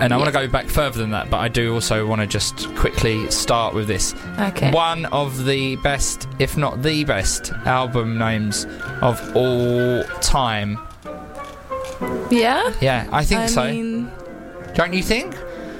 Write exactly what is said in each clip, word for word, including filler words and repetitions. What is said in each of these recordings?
And I Yeah. want to go back further than that, but I do also want to just quickly start with this. Okay. One of the best, if not the best, album names of all time. Yeah? Yeah, I think I so. mean, Don't you think?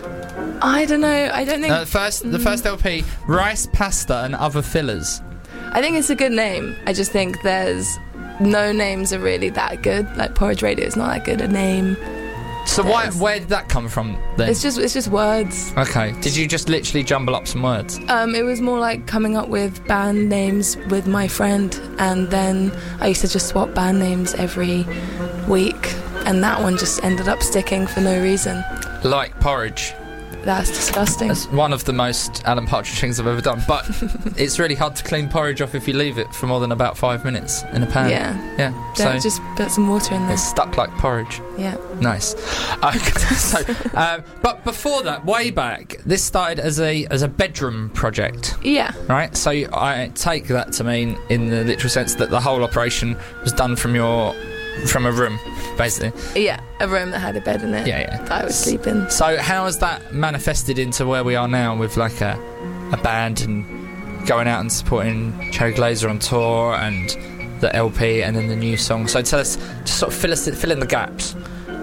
I don't know. I don't think... Uh, first, the first L P, Rice, Pasta and Other Fillers. I think it's a good name. I just think there's... No names are really that good. Like, Porridge Radio is not that good a name. So why, There's- where did that come from then? It's just it's just words. Okay. Did you just literally jumble up some words? Um, it was more like coming up with band names with my friend, and then I used to just swap band names every week, and that one just ended up sticking for no reason. Like Porridge. That's disgusting. That's one of the most Alan Partridge things I've ever done. But it's really hard to clean porridge off if you leave it for more than about five minutes in a pan. Yeah. Yeah. Don't So just put some water in there. it's stuck like porridge. Yeah. Nice. Okay, so, um, but before that, way back, this started as a as a bedroom project, Yeah. right? So I take that to mean, in the literal sense, that the whole operation was done from your from a room, basically. Yeah. A room that had a bed in it. Yeah, yeah. That I would sleep in. So how has that manifested into where we are now with like a a band and going out and supporting Cherry Glazerr on tour and the L P and then the new song? So tell us, just sort of fill us fill in the gaps.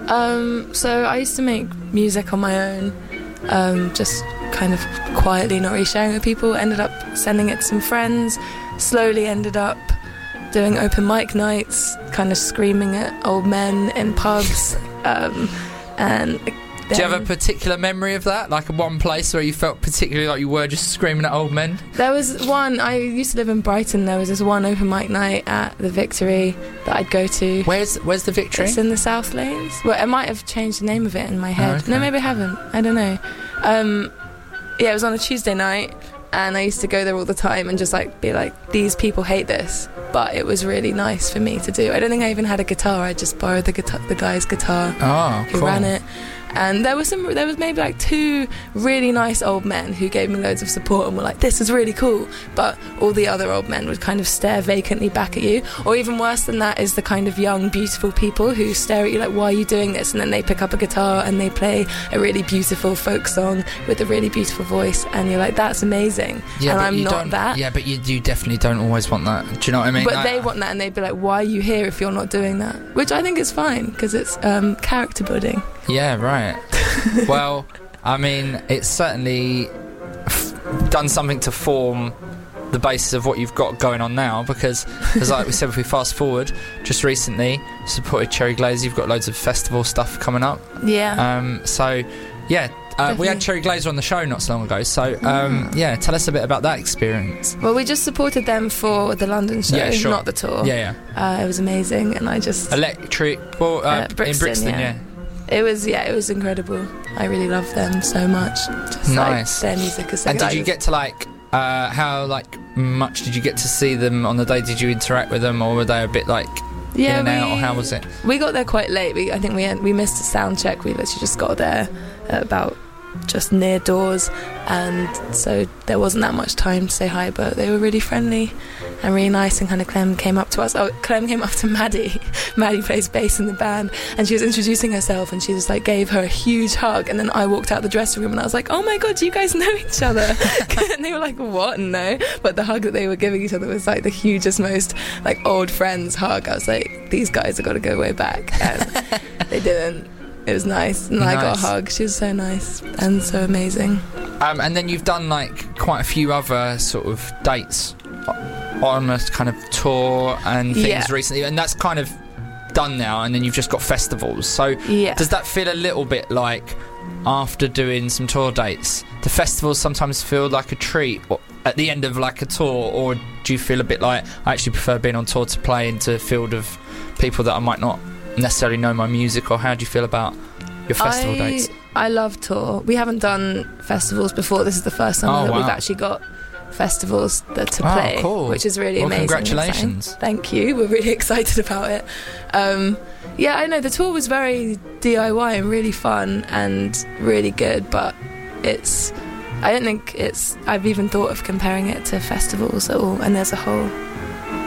Um, so I used to make music on my own, um, just kind of quietly, not really sharing with people. Ended up sending it to some friends. Slowly ended up doing open mic nights, kind of screaming at old men in pubs. Um, and Do you have a particular memory of that? Like one place where you felt particularly like you were just screaming at old men? There was one, I used to live in Brighton, there was this one open mic night at the Victory that I'd go to. Where's Where's the Victory? It's in the South Lanes. Well, I might have changed the name of it in my head. Oh, okay. No, maybe I haven't. I don't know. Um, yeah, it was on a Tuesday night, and I used to go there all the time and just like be like, these people hate this. But it was really nice for me to do. I don't think I even had a guitar. I just borrowed the guitar, the guy's guitar Oh, who cool. ran it. And there was some, there was maybe like two really nice old men who gave me loads of support and were like, this is really cool. But all the other old men would kind of stare vacantly back at you. Or even worse than that is the kind of young, beautiful people who stare at you like, why are you doing this? And then they pick up a guitar and they play a really beautiful folk song with a really beautiful voice. And you're like, that's amazing. Yeah, and but I'm you not don't, that. Yeah, but you, you definitely don't always want that. Do you know what I mean? But Like- they want that, and they'd be like, why are you here if you're not doing that? Which I think is fine, because it's um, character building. Yeah, right. Well, I mean, it's certainly f- done something to form the basis of what you've got going on now, because, as like we said, if we fast forward, just recently supported Cherry Glazerr, you've got loads of festival stuff coming up. Yeah. Um, so, yeah, uh, we had Cherry Glazerr on the show not so long ago, so, um, yeah, tell us a bit about that experience. Well, we just supported them for the London show, Yeah, sure. not the tour. Yeah, Uh, it was amazing, and I just... yeah. Electric, well, uh, Uh, in Brixton, Brixton, yeah. yeah. It was, yeah, it was incredible. I really loved them so much. Just, Nice. Like, their music is so And good. did you get to like uh, how like much did you get to see them on the day? Did you interact with them, or were they a bit like yeah, in and out, we- or how was it? We got there quite late. We, I think we had, we missed a sound check. We literally just got there at about just near doors, and so there wasn't that much time to say hi, but they were really friendly and really nice, and kind of Clem came up to us. Oh, Clem came up to Maddie. Maddie plays bass in the band, and she was introducing herself, and she just like gave her a huge hug, and then I walked out the dressing room and I was like, oh my god, do you guys know each other? And they were like, what? No. But the hug that they were giving each other was like the hugest, most like old friends hug. I was like, these guys have got to go way back, and they didn't. It was nice, and I got a Nice. hug. She was so nice and so amazing. Um, and then you've done like quite a few other sort of dates o- on a kind of tour and things Yeah. recently, and that's kind of done now. And then you've just got festivals. So Yeah. does that feel a little bit like after doing some tour dates, the festivals sometimes feel like a treat or at the end of like a tour, or do you feel a bit like I actually prefer being on tour to play into a field of people that I might not necessarily know my music? Or how do you feel about your festival I, dates? I love tour. We haven't done festivals before. This is the first time Oh, that wow. we've actually got festivals that to Oh, play, cool. which is really Well, amazing. and congratulations. exciting. Thank you. We're really excited about it. Um, yeah, I know the tour was very D I Y and really fun and really good, but it's. I don't think it's. I've even thought of comparing it to festivals at all. And there's a whole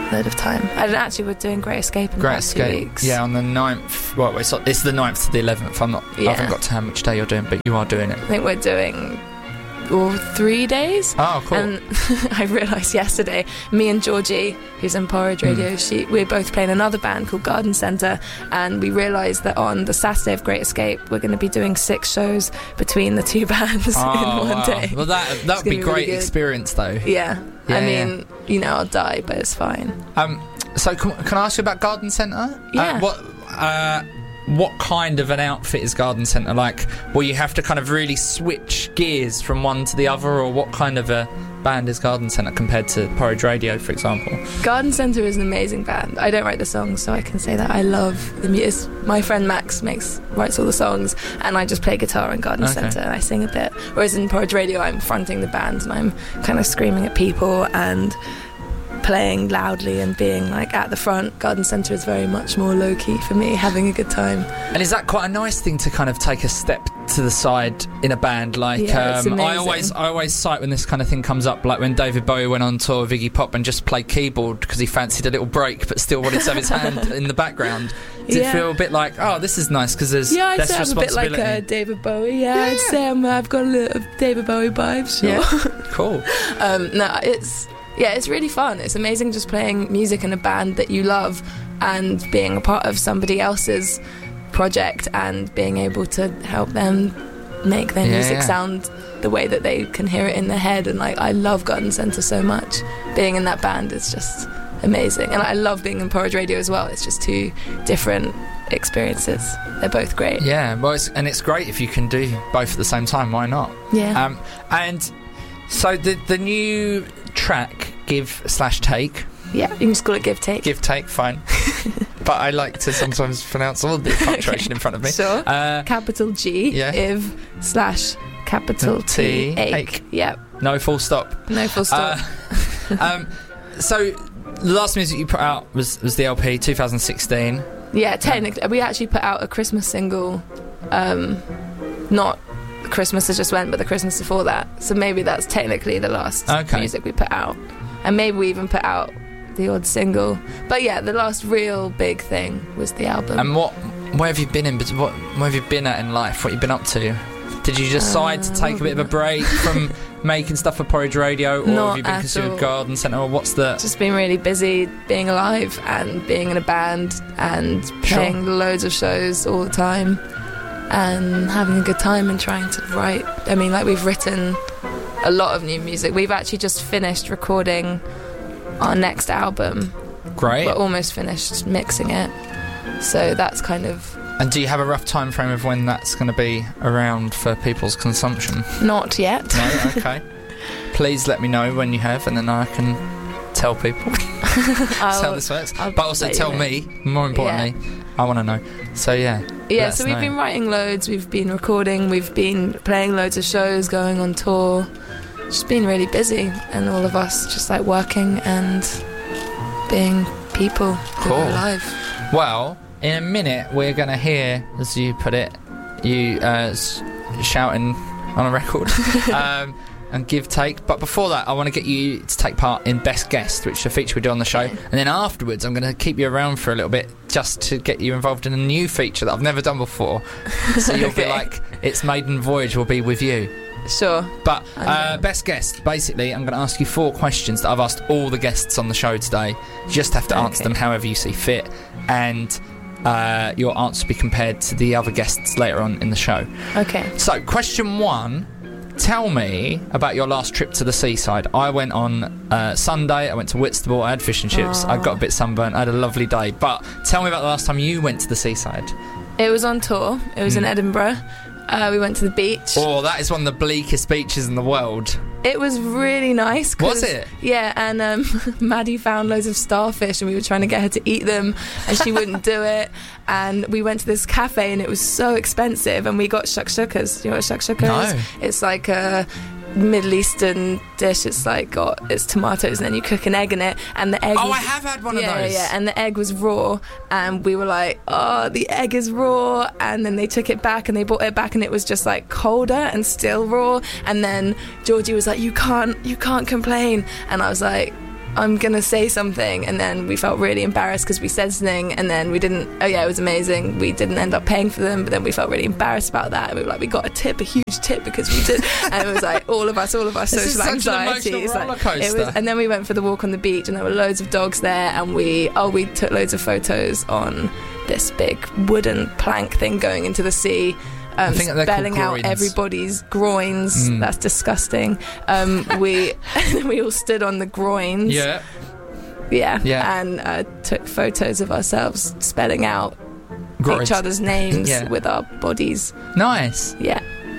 load of time. I don't actually. We're doing Great Escape in Great about Escape. two weeks. Yeah, on the ninth. Well, it's, it's the ninth to the eleventh. I'm not. Yeah. I haven't got to how much day you're doing, but you are doing it. I think we're doing all three days. Oh, cool. And I realised yesterday, me and Georgie, who's in Porridge Radio, Mm. she we're both playing another band called Garden Centre, and we realised that on the Saturday of Great Escape, we're going to be doing six shows between the two bands Oh, in one wow. day. Well, that that would be gonna be really great good. experience, though. Yeah, Yeah, I mean, you know, I'll die, but it's fine. Um. So, can, can I ask you about Garden Centre? Yeah. Uh, what uh, what kind of an outfit is Garden Centre like? Will you have to kind of really switch gears from one to the other, or what kind of a band is Garden Centre compared to Porridge Radio, for example? Garden Centre is an amazing band. I don't write the songs, so I can say that. I love the music. My friend Max makes writes all the songs, and I just play guitar in Garden Okay. Centre and I sing a bit. Whereas in Porridge Radio, I'm fronting the band and I'm kind of screaming at people and playing loudly and being like at the front. Garden Centre is very much more low-key for me, having a good time. And is that quite a nice thing to kind of take a step to the side in a band? Like, Yeah, it's um, I amazing. always, I always cite when this kind of thing comes up, like when David Bowie went on tour with Iggy Pop and just played keyboard because he fancied a little break, but still wanted to have his hand in the background. Did Yeah. it feel a bit like, oh, this is nice because there's Yeah, I'd less say I'm a bit responsibility? like uh, David Bowie. Yeah, Yeah, I'd yeah. say I'm, I've got a little David Bowie vibes. Sure. Yeah, cool. um, no, it's yeah, it's really fun. It's amazing just playing music in a band that you love and being a part of somebody else's project and being able to help them make their Yeah, music yeah. sound the way that they can hear it in their head. And like, I love Garden Centre so much. Being in that band is just amazing, and I love being in Porridge Radio as well. It's just two different experiences. They're both great. Yeah, well, it's, and it's great if you can do both at the same time. Why not? Yeah. Um, and so the the new track, Give slash Take. Yeah, you can just call it Give Take. Give Take, fine. But I like to sometimes pronounce all the punctuation in front of me. Sure. Uh, Capital G, Yeah. Iv slash capital T, T, Ake. Ake. Yep, no full stop. no full stop. Uh, um, so the last music you put out was, was the L P twenty sixteen. yeah, technically, we actually put out a Christmas single, um, not Christmas that just went, but the Christmas before that. So maybe that's technically the last Okay. music we put out. And maybe we even put out the odd single. But yeah, the last real big thing was the album. And what? Where have you been in? What? Where have you been at in life? What have you been up to? Did you decide Uh, to take a bit of a break from making stuff for Porridge Radio, or Not have you been at considered all. Garden Centre, or what's the? Just been really busy being alive and being in a band and Sure. playing loads of shows all the time and having a good time and trying to write. I mean, like, we've written a lot of new music. We've actually just finished recording our next album. Great. We're almost finished mixing it. So that's kind of And do you have a rough time frame of when that's going to be around for people's consumption? not yet. No? Okay. Please let me know when you have, and then I can tell people I'll- how this works. I'll But also let you tell know. me, more importantly, I want to know. So yeah. Yeah, let so us we've know. been writing loads, we've been recording, we've been playing loads of shows, going on tour. Just been really busy, and all of us just like working and being people who Cool. are alive. Well, in a minute we're going to hear, as you put it, you uh, s- shouting on a record. um, and give take. But before that, I want to get you to take part in Best Guest, which is a feature we do on the show. Okay. And then afterwards, I'm going to keep you around for a little bit just to get you involved in a new feature that I've never done before. So you'll be Okay. like, its maiden voyage will be with you. Sure. But I uh, know. Best Guest, basically, I'm going to ask you four questions that I've asked all the guests on the show today. You just have to answer Okay. them however you see fit. And uh, your answer will be compared to the other guests later on in the show. Okay. So, question one. Tell me about your last trip to the seaside. I went on uh, Sunday. I went to Whitstable. I had fish and chips. I got a bit sunburnt. I had a lovely day. But tell me about the last time you went to the seaside. It was on tour. It was in Mm. Edinburgh. Uh, we went to the beach. Oh, that is one of the bleakest beaches in the world. It was really nice. 'cause- Was it? Yeah, and um, Maddie found loads of starfish and we were trying to get her to eat them and she wouldn't do it. And we went to this cafe and it was so expensive and we got shakshukas. You know what shakshuka is? No. It's like a Middle Eastern dish. It's like got it's tomatoes and then you cook an egg in it and the egg Oh, was, I have had one yeah, of those. Yeah, and the egg was raw and we were like, oh, the egg is raw, and then they took it back and they brought it back and it was just like colder and still raw, and then Georgie was like, you can't you can't complain, and I was like, I'm gonna say something, and then we felt really embarrassed because we said something, and then we didn't. Oh yeah, it was amazing. We didn't end up paying for them, but then we felt really embarrassed about that. And we were like, we got a tip, a huge tip, because we did. And it was like all of us, all of our This is social such anxiety. an emotional It's like- roller coaster. it was, and then we went for the walk on the beach, and there were loads of dogs there, and we oh we took loads of photos on this big wooden plank thing going into the sea. Um, I think they're called spelling out groins. everybody's groins. Mm. That's disgusting. Um, we we all stood on the groins. Yeah. Yeah, Yeah. and uh, took photos of ourselves spelling out Groins. each other's names Yeah. with our bodies. Nice. Yeah.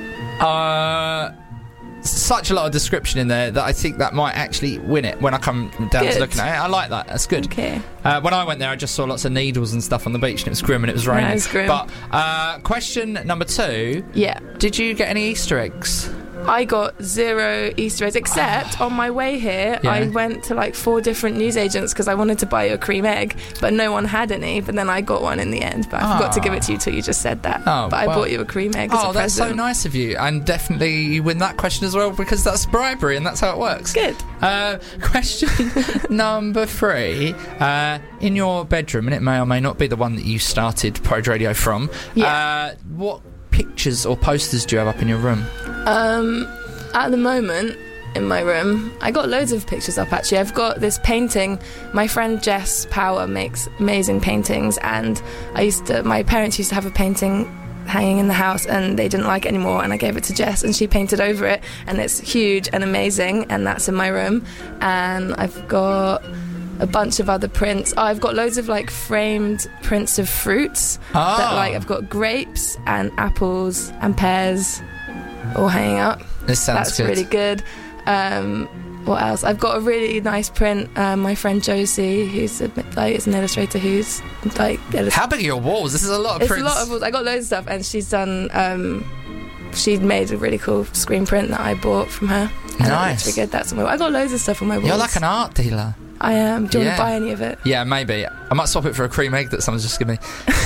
Uh, such a lot of description in there that I think that might actually win it when I come down to Good. looking at it. I like that. That's good. Okay. Uh, when I went there, I just saw lots of needles and stuff on the beach, and it was grim, and it was raining. Yeah, it was grim. But uh, question number two: Yeah. did you get any Easter eggs? I got zero Easter eggs, except on my way here, Yeah. I went to like four different newsagents because I wanted to buy you a cream egg, but no one had any. But then I got one in the end, but I forgot to give it to you till you just said that. Oh, but I well. bought you a cream egg as Oh, a that's so present. nice of you, and definitely you win that question as well because that's bribery, and that's how it works. Good. Uh, question number three. Uh, in your bedroom, and it may or may not be the one that you started Porridge Radio from, Yeah. uh, what pictures or posters do you have up in your room? Um, at the moment, in my room, I got loads of pictures up actually. I've got this painting. My friend Jess Power makes amazing paintings, and I used to. My parents used to have a painting hanging in the house, and they didn't like it anymore, and I gave it to Jess, and she painted over it, and it's huge and amazing, and that's in my room. And I've got a bunch of other prints. Oh, I've got loads of like framed prints of fruits. Ah. That like I've got grapes and apples and pears all hanging up. This sounds That's good. really good. Um, what else? I've got a really nice print. Um, my friend Josie, who's a, like is an illustrator, who's like illust- How big are your walls? This is a lot of it's prints. a lot of. I got loads of stuff, and she's done. Um, she made a really cool screen print that I bought from her. And Nice. It's really good. That's on my. I got loads of stuff on my walls. You're like an art dealer. I am. Do you Yeah. want to buy any of it? Yeah, maybe. I might swap it for a cream egg that someone's just given me.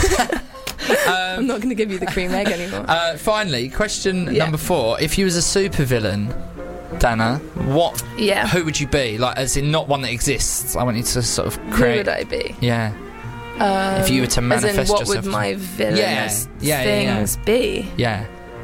I'm not going to give you the cream egg anymore. Uh, finally, question Yeah. number four. If you was a supervillain, Dana, what? Yeah. Who would you be? Like, as in not one that exists. I want you to sort of Who create. would I be? Yeah. Um, If you were to as in, manifest what yourself would to- my villainous Yeah, yeah, yeah, yeah. things be? Yeah.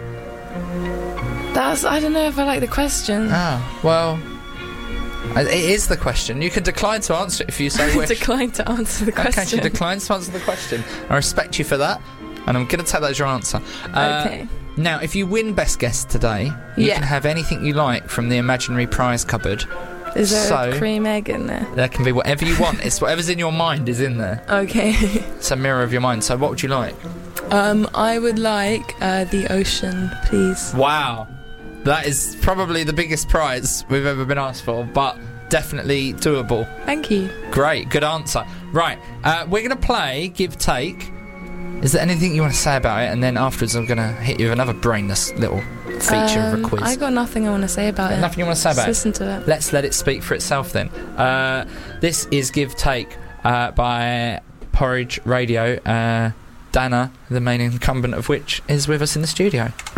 That's. I don't know if I like the question. Ah, well, uh, it is the question. You can decline to answer it if you so wish. Decline to answer the Okay, question. she declines to answer the question. I respect you for that, and I'm going to take that as your answer. Uh, Okay. Now, if you win Best Guest today, you Yeah. can have anything you like from the imaginary prize cupboard. Is there so- a cream egg in there? There can be whatever you want. It's whatever's in your mind is in there. Okay. It's a mirror of your mind. So what would you like? um, I would like uh, the ocean, please. Wow. That is probably the biggest prize we've ever been asked for, but definitely doable. Thank you. Great, good answer. Right, uh, we're going to play Give Take. Is there anything you want to say about it? And then afterwards I'm going to hit you with another brainless little feature of Um, a quiz. I got nothing I want to say about it. Nothing you want to say about Just it? listen to it. Let's let it speak for itself then. Uh, this is Give Take uh, by Porridge Radio. Uh, Dana, the main incumbent of which, is with us in the studio.